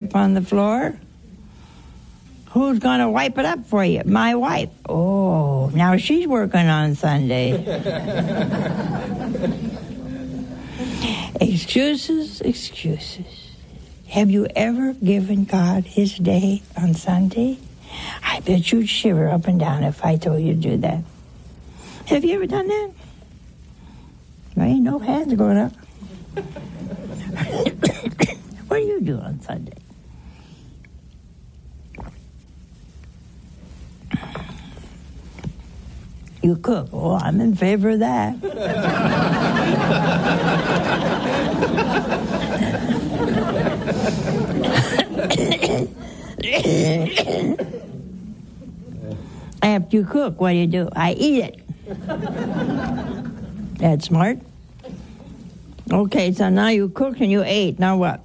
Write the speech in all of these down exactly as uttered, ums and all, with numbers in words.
drip on the floor? Who's going to wipe it up for you? My wife. Oh, now she's working on Sunday. Excuses, excuses. Have you ever given God his day on Sunday? I bet you'd shiver up and down if I told you to do that. Have you ever done that? There ain't no hands going up. What do you do on Sunday? You cook. Oh, I'm in favor of that. After you cook, what do you do? I eat it. That's smart. Okay, so now you cooked and you ate. Now what?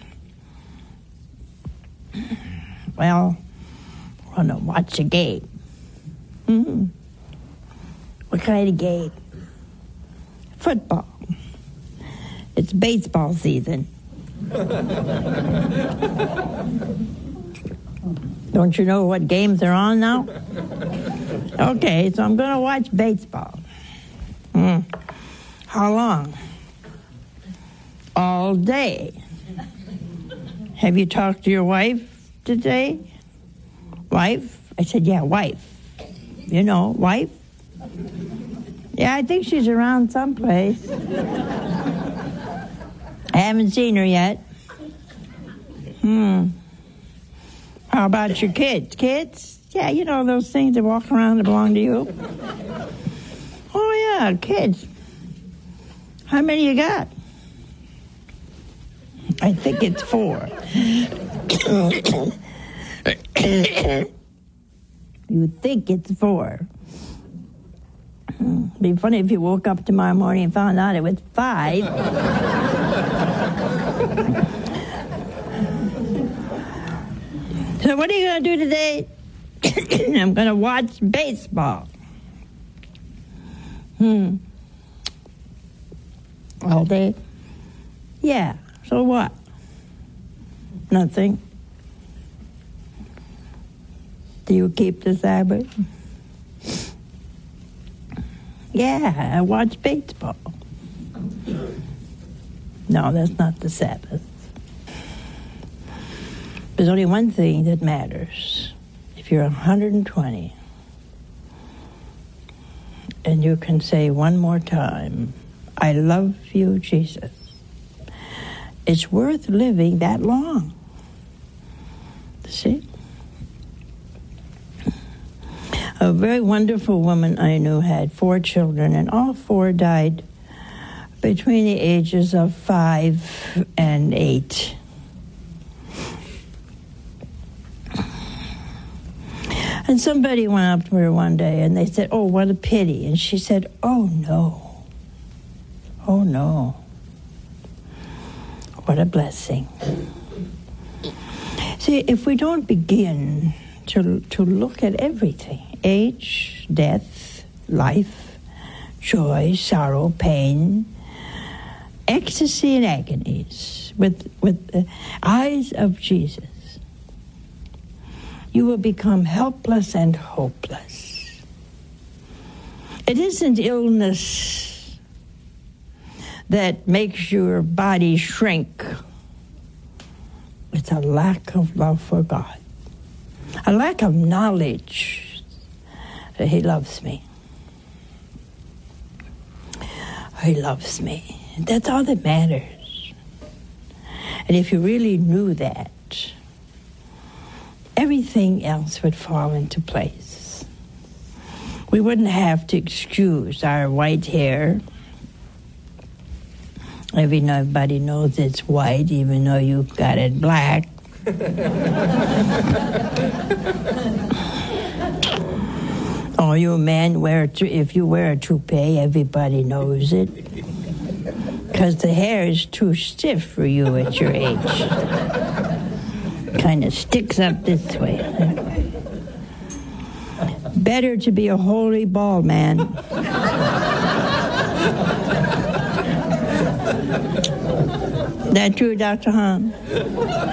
Well, we're going to watch a game. Mm-hmm. What kind of game? Football. It's baseball season. Don't you know what games are on now? Okay, so I'm going to watch baseball. Mm. How long? All day. Have you talked to your wife today? Wife? I said, yeah, wife. You know, wife? Yeah, I think she's around someplace. I haven't seen her yet. Hmm. How about your kids? Kids? Yeah, you know those things that walk around that belong to you? Oh, yeah, kids. How many you got? I think it's four. You think it's four. It'd be funny if you woke up tomorrow morning and found out it was five. So what are you going to do today? I'm going to watch baseball. Hmm. All day? Yeah. So what? Nothing. Do you keep the Sabbath? Yeah, I watch baseball. No, that's not the Sabbath. There's only one thing that matters. If you're one hundred twenty and you can say one more time, I love you, Jesus, it's worth living that long. See? A very wonderful woman I knew had four children, and all four died between the ages of five and eight. And somebody went up to her one day and they said, oh, what a pity. And she said, oh, no. Oh, no. What a blessing. See, if we don't begin to, to look at everything, age, death, life, joy, sorrow, pain, ecstasy and agonies, with, with the eyes of Jesus, you will become helpless and hopeless. It isn't illness that makes your body shrink. It's a lack of love for God, a lack of knowledge that He loves me. He loves me. That's all that matters. And if you really knew that, everything else would fall into place. We wouldn't have to excuse our white hair. Everybody knows it's white, even though you've got it black. Oh, you men wear a, if you wear a toupee, everybody knows it, because the hair is too stiff for you at your age. Kind of sticks up this way. Better to be a holy bald man. That true, Doctor Hahn?